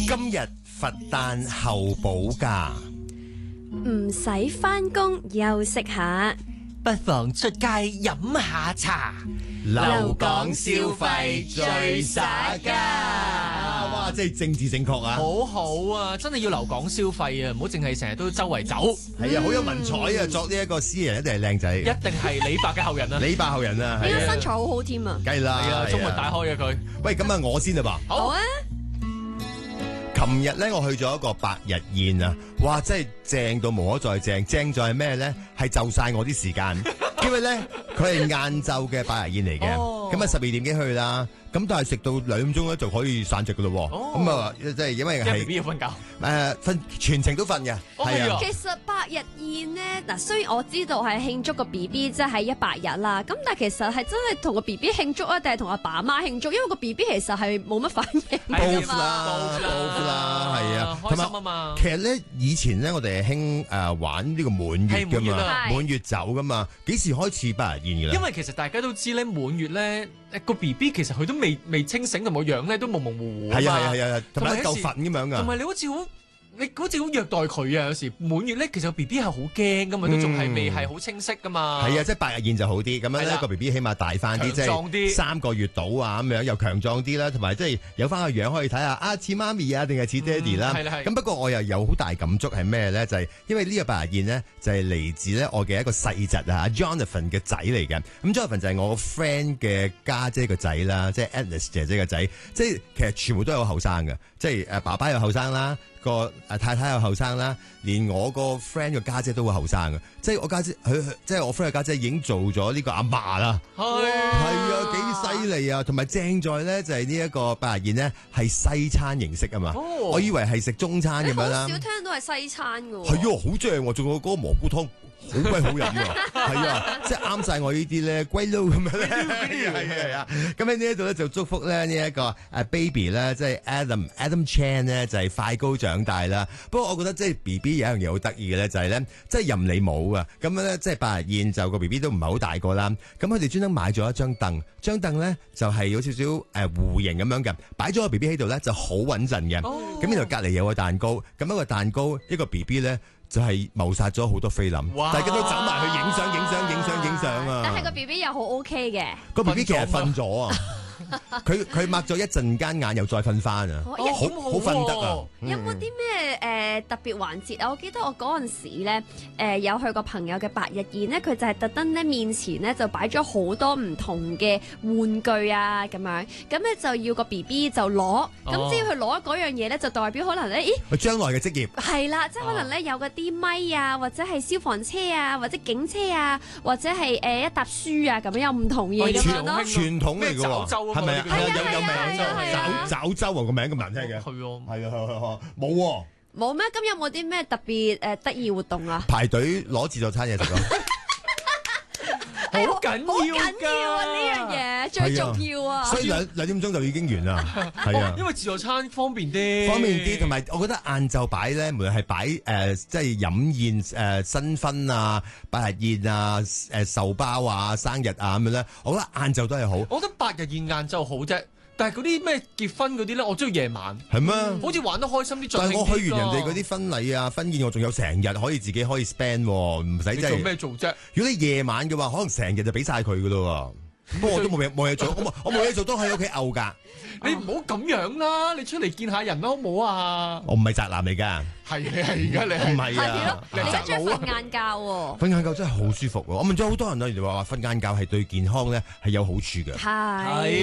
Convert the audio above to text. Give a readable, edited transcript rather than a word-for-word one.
今日佛誕後補假， 唔使返工休息下， 不妨出街飲下茶， 留港消費最耍家。 哇，真係政治正確啊！ 好好啊，真係要留港消費啊，唔好淨係成日都周圍走。 係啊，好有文采啊！作呢一個詩人一定係靚仔， 一定係李白嘅後人啊！ 李白後人啊， 應該係啊， 身材好好添啊！ 梗係啦， 係啊，中文大開嘅佢。 喂，咁啊，我先啦噃。 好啊， 琴日咧，我去咗一個百日宴啊！哇，真係正到無可再正，正在係咩咧？係就晒我啲時間，因為咧佢係晏晝嘅百日宴嚟嘅，咁啊12點幾去啦，咁但係食到2點鐘咧就可以散席噶咯，咁啊即係因為係 BB 要瞓覺， 瞓全程都瞓嘅，係啊。 其實百日宴咧，嗱雖然我知道係慶祝個 B B 即係100日啦，咁但係其實係真係同個 B B 慶祝啊，定係同阿爸阿媽慶祝？因為個 B B 其實係冇乜反應㗎嘛。 報啦，係啊， 開心啊嘛。 其實咧，以前咧，我哋係興玩呢個滿月噶嘛， 係滿月酒噶嘛，幾時開始百日宴噶啦？ 因為其實大家都知咧，滿月咧個 B B 其實佢都未清醒，同個樣咧都模模糊糊啊嘛。 係啊係啊，同埋一嚿粉咁樣噶。 同埋你好似好虐待佢啊！有時滿月咧，其實個 B B 係好驚噶嘛，都仲係未係好清晰噶嘛。 係啊，即係百日宴就好啲，咁樣咧個 B B 起碼大翻啲，即係3個月到啊咁樣，又強壯啲啦，同埋即係有翻個樣可以睇下啊似媽咪啊定係似爹哋啦。咁不過我又有好大感觸係咩咧？就係因為呢個百日宴咧就係嚟自咧我嘅一個細侄啊 Jonathan 嘅仔嚟嘅。咁 Jonathan 就係我個 friend 嘅家姐個仔啦，即係 Alice 姐姐個仔。即係其實全部都有後生嘅，即係爸爸有後生啦。個太太又後生啦，連我個 friend 嘅家姐都會後生嘅，即係我家姐佢即係我 friend 嘅家姐已經做咗呢個阿嫲啦，係啊幾犀利啊！同埋正在咧就係呢一個百日宴咧係西餐形式啊嘛，我以為係食中餐咁樣啦， 好少聽到係西餐㗎喎， 係啊好正喎，仲有嗰個蘑菇湯。好鬼好飲啊！係啊，即係啱晒我呢啲咧龜撈咁樣咧，係啊！咁喺呢一度咧就祝福咧呢一個baby 咧，即係 Adam Chan 咧就係快高長大啦。不過我覺得即係 BB 有一樣嘢好得意嘅咧，就係咧即係任你冇啊！咁樣咧即係百日宴就個 BB 都唔係好大個啦。咁佢哋專登買咗一張凳，張凳咧就係有少少弧形咁樣嘅，擺咗個 BB 喺度咧就好穩陣嘅。咁然後隔離有個蛋糕，咁一個蛋糕一個 BB 咧。就係謀殺咗好多菲林，大家都走埋去影相啊！ 但係個 B B 又好 OK 嘅， 個 B B 其實瞓咗啊，佢擘咗一陣間眼又再瞓翻啊，好瞓得啊！ 有冇啲咩特別環節啊？我記得我嗰陣時咧有去過朋友嘅百日宴咧，佢就係特登咧面前咧就擺咗好多唔同嘅玩具啊咁樣，咁咧就要個 B B 就攞，咁只要佢攞嗰樣嘢咧，就代表可能咧， 佢將來嘅職業係啦，即係可能咧有嗰啲咪啊，或者係消防車啊，或者警車啊，或者係一沓書啊咁樣有唔同嘢咁樣咯。 傳統嚟嘅喎，係咪啊？有名爪周個名咁難聽嘅，係啊，冇喎。 冇咩？咁有冇啲咩特別得意活動啊？ 排隊攞自助餐嘢食咯。 好緊要啊！呢樣嘢最重要啊！ 所以2點鐘就已經完啦，係啊， 因為自助餐方便啲， 同埋我覺得晏晝擺咧，無論係擺即係飲宴新婚啊、百日宴啊、壽包啊、生日啊咁樣咧，我覺得晏晝都係好。 我覺得百日宴晏晝好啫。但係嗰啲咩結婚嗰啲咧，我中意夜晚。係咩？好似玩得開心啲。 但係我去完人哋嗰啲婚禮啊、婚宴，我仲有成日可以自己可以 spend，唔使即係。 做咩做啫？ 如果你夜晚嘅話，可能成日就俾晒佢噶咯。不過我都冇嘢做，我冇嘢做都喺屋企漚㗎。 你唔好咁樣啦，你出嚟見下人啦，好唔好啊？ 我唔係宅男嚟㗎。係而家你唔係啊？ 你而家中意瞓晏覺喎？ 瞓晏覺真係好舒服喎！我問咗好多人啦，原來話瞓晏覺係對健康咧係有好處嘅。 係。